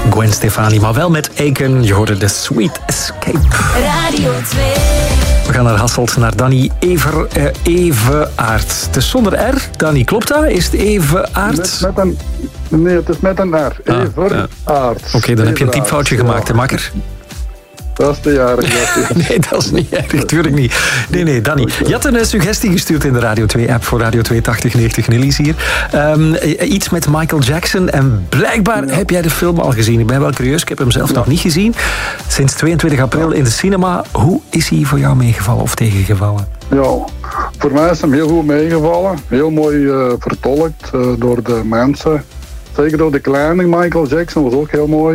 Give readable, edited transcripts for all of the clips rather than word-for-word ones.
Gwen Stefani, maar wel met Aiken. Je hoorde de Sweet Escape. Radio 2. We gaan naar Hasselt, naar Danny Everaert. Het is zonder R. Danny, klopt dat? Is het Everaert? Nee, het is met een R. Everaert. Oké, dan heb je een typfoutje gemaakt, hè, makker? Dat is te jarig. Nee, dat is niet erg, natuurlijk niet. Nee, Danny. Je had een suggestie gestuurd in de Radio 2-app voor Radio 2 8090 Nillies hier. Iets met Michael Jackson en blijkbaar heb jij de film al gezien. Ik ben wel curieus, ik heb hem zelf nog niet gezien. Sinds 22 april in de cinema. Hoe is hij voor jou meegevallen of tegengevallen? Ja, voor mij is hem heel goed meegevallen. Heel mooi vertolkt door de mensen. Zeker door de kleine Michael Jackson was ook heel mooi.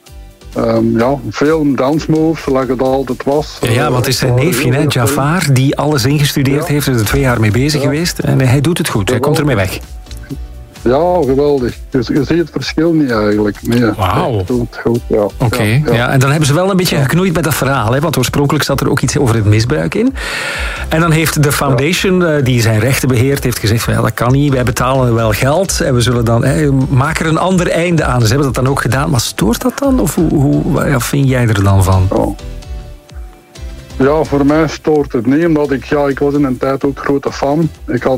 Veel dance moves, zoals het altijd was. Ja, want het is zijn neefje, hè, Jafar, die alles ingestudeerd heeft. Hij is er 2 jaar mee bezig geweest. En hij doet het goed, hij komt ermee weg. Ja, geweldig. Je ziet het verschil niet eigenlijk. Nee, wauw. Goed, ja. Oké. Ja, en dan hebben ze wel een beetje geknoeid met dat verhaal. Hè, want oorspronkelijk zat er ook iets over het misbruik in. En dan heeft de foundation, die zijn rechten beheert, heeft gezegd van, ja, dat kan niet. Wij betalen wel geld en we zullen dan... maak er een ander einde aan. Ze hebben dat dan ook gedaan. Maar stoort dat dan? Of wat vind jij er dan van? Ja, voor mij stoort het niet. Omdat ik was in een tijd ook grote fan.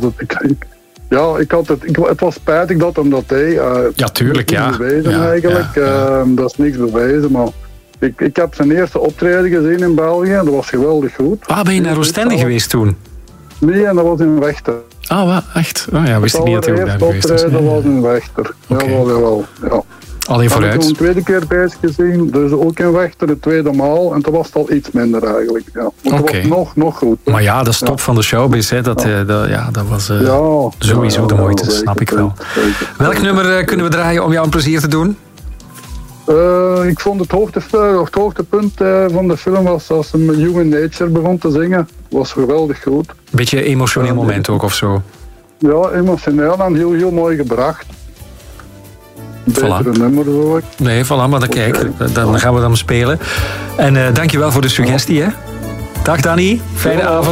Het was spijtig dat hem dat deed. Ja, tuurlijk, ja. Bewezen eigenlijk. Ja. Dat is niks bewezen, maar ik heb zijn eerste optreden gezien in België. Dat was geweldig goed. Ben je naar Oostende geweest toen? Nee, en dat was in Wechter. Wat? Echt? Wist ik niet dat hij ook daar geweest was. Dat was in Wechter. Okay. Jawel. Ja. Alleen vooruit. Ik heb hem een tweede keer bezig gezien, dus ook in Wechter de tweede maal. En toen was het al iets minder eigenlijk. Ja. Het was nog goed. Hè. Maar ja, de stop van de showbiz, hè, dat was sowieso de moeite, zeker, snap ik wel. Zeker. Welk nummer kunnen we draaien om jou een plezier te doen? Ik vond het hoogtepunt van de film was als hem Human Nature begon te zingen. Was geweldig goed. Beetje emotioneel moment ook of zo? Ja, emotioneel en heel mooi gebracht. Betere nummer hoor ik. Nee, voilà, maar dan kijk, dan gaan we dan spelen. En dankjewel voor de suggestie, hè. Dag Danny, fijne avond.